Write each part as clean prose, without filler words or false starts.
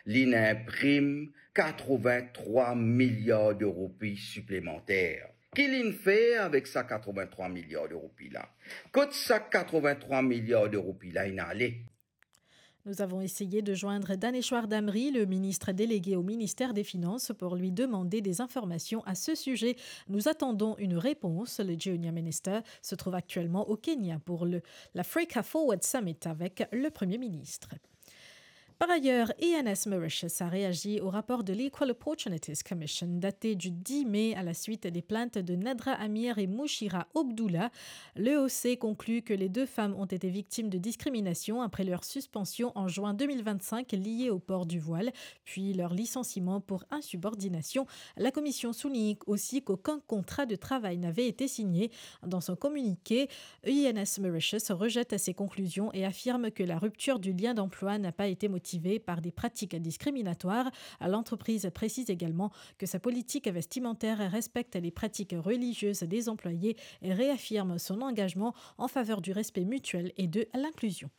l'INA imprime 83 milliards de roupies supplémentaires. Qu'est-ce fait avec ça 83 milliards de roupies là? Quand ça 83 milliards de roupies là, il est allé. Nous avons essayé de joindre Daneshwar Damri, le ministre délégué au ministère des Finances, pour lui demander des informations à ce sujet. Nous attendons une réponse. Le Junior Minister se trouve actuellement au Kenya pour l'Africa Forward Summit avec le Premier ministre. Par ailleurs, INS Mauritius a réagi au rapport de l'Equal Opportunities Commission daté du 10 mai à la suite des plaintes de Nadra Amir et Mouchira Obdoula. L'EOC conclut que les deux femmes ont été victimes de discrimination après leur suspension en juin 2025 liée au port du voile, puis leur licenciement pour insubordination. La commission souligne aussi qu'aucun contrat de travail n'avait été signé. Dans son communiqué, INS Mauritius rejette ces conclusions et affirme que la rupture du lien d'emploi n'a pas été motivée par des pratiques discriminatoires. L'entreprise précise également que sa politique vestimentaire respecte les pratiques religieuses des employés et réaffirme son engagement en faveur du respect mutuel et de l'inclusion.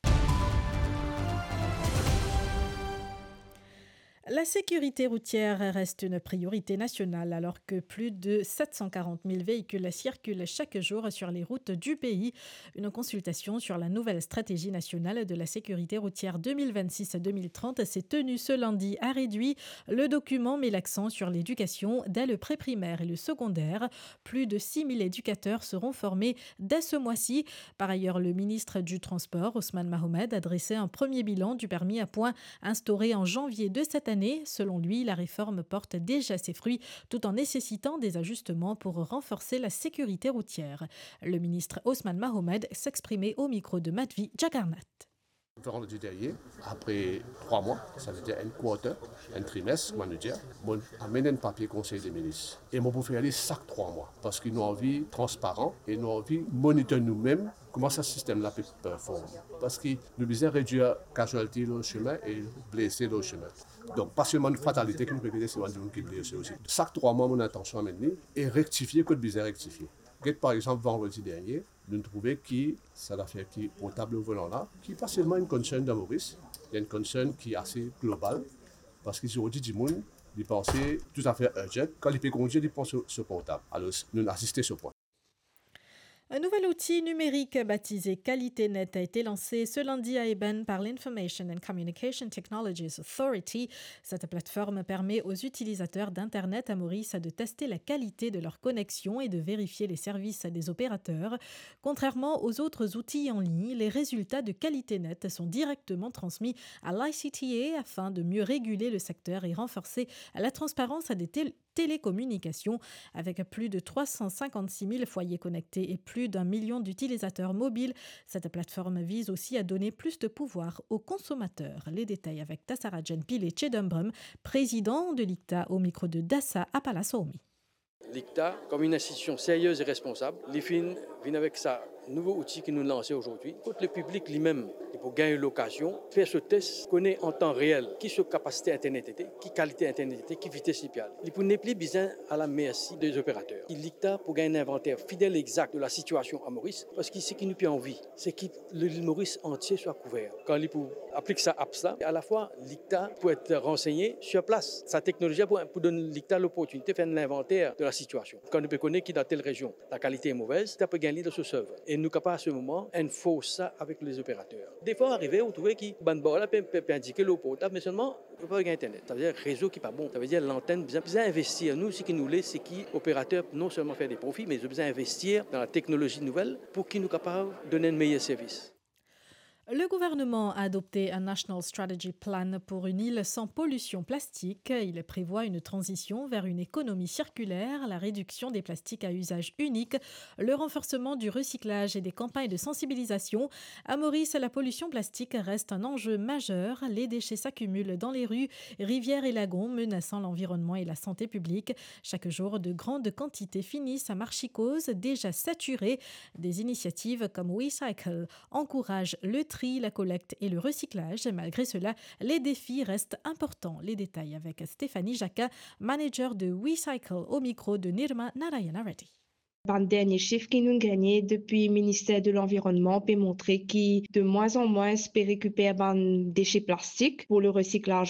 La sécurité routière reste une priorité nationale alors que plus de 740 000 véhicules circulent chaque jour sur les routes du pays. Une consultation sur la nouvelle stratégie nationale de la sécurité routière 2026-2030 s'est tenue ce lundi à Réduit. Le document met l'accent sur l'éducation dès le pré-primaire et le secondaire. Plus de 6 000 éducateurs seront formés dès ce mois-ci. Par ailleurs, le ministre du Transport, Ousmane Mohamed, a dressé un premier bilan du permis à points instauré en janvier de cette année. Selon lui, la réforme porte déjà ses fruits tout en nécessitant des ajustements pour renforcer la sécurité routière. Le ministre Ousmane Mohamed s'exprimait au micro de Madvi Jagarnath. Vendredi dernier, après 3 mois, ça veut dire un quarter, un trimestre, comment nous dire, on amène un papier conseil des ministres. Et on peut faire aller chaque 3 mois, parce qu'ils ont envie transparent et nous avons envie de monitorer nous-mêmes comment ce système-là peut performer. Parce que nous devons réduire la casualité dans le chemin et blesser dans le chemin. Donc, pas seulement une fatalité qui nous peut c'est un qui blesse aussi. Chaque 3 mois, mon intention à mener est rectifier que de bizarre rectifier. Par exemple, vendredi dernier, nous trouvons que c'est l'affaire qui est au tableau volant là, qui n'est pas seulement une concerne de Maurice, il y a une concerne qui est assez globale, parce qu'ils ont dit du monde, ils pensaient tout à fait urgent, quand ils peuvent conduire, ils pensent sur portable. Alors, nous avons assisté sur ce point. Un nouvel outil numérique baptisé QualitéNet a été lancé ce lundi à Eben par l'Information and Communication Technologies Authority. Cette plateforme permet aux utilisateurs d'Internet à Maurice de tester la qualité de leur connexion et de vérifier les services des opérateurs. Contrairement aux autres outils en ligne, les résultats de QualitéNet sont directement transmis à l'ICTA afin de mieux réguler le secteur et renforcer la transparence des télécommunications. Avec plus de 356 000 foyers connectés et plus d'1 million d'utilisateurs mobiles, cette plateforme vise aussi à donner plus de pouvoir aux consommateurs. Les détails avec Tassarajan Pile Chedumbrum, président de l'ICTA au micro de Dassa à Palasomi. L'ICTA, comme une institution sérieuse et responsable, l'IFIN vient avec ça nouveau outil que nous lançons aujourd'hui. Pour le public lui-même, pour gagner l'occasion, faire ce test, connaître en temps réel qui sa capacité Internet était, qui qualité Internet était, qui vitesse IPL. Il pour n'est plus besoin à la merci des opérateurs. L'ICTA pour gagner un inventaire fidèle et exact de la situation à Maurice, parce que ce qui nous fait envie, c'est que l'île Maurice entier soit couvert. Quand il applique ça à ça, à la fois l'ICTA peut être renseigné sur place. Sa technologie pour donner l'ICTA l'opportunité de faire un inventaire de la situation. Quand on peut connaître qui dans telle région, la qualité est mauvaise, ça peut gagner de ce serveur. Et nous capables à ce moment, enforcer ça avec les opérateurs. Des fois, arrivé, vous trouvez qui peut indiquer l'eau potable, mais seulement, il ne peut pas gagner Internet. Ça veut dire réseau qui n'est pas bon. Ça veut dire l'antenne, besoin investir. Nous, ce qui nous laisse, c'est qui opérateurs non seulement faire des profits, mais ils ont besoin d'investir dans la technologie nouvelle pour qu'ils nous capables de donner un meilleur service. Le gouvernement a adopté un National Strategy Plan pour une île sans pollution plastique. Il prévoit une transition vers une économie circulaire, la réduction des plastiques à usage unique, le renforcement du recyclage et des campagnes de sensibilisation. À Maurice, la pollution plastique reste un enjeu majeur. Les déchets s'accumulent dans les rues, rivières et lagons, menaçant l'environnement et la santé publique. Chaque jour, de grandes quantités finissent à Marchicose, déjà saturées. Des initiatives comme WeCycle encouragent le tri, la collecte et le recyclage. Malgré cela, les défis restent importants. Les détails avec Stéphanie Jacquat, manager de WeCycle au micro de Nirma Narayana Reddy. Le dernier chiffre que nous gagnons depuis le ministère de l'Environnement peut montrer que de moins en moins peut récupérer des déchets plastiques pour le recyclage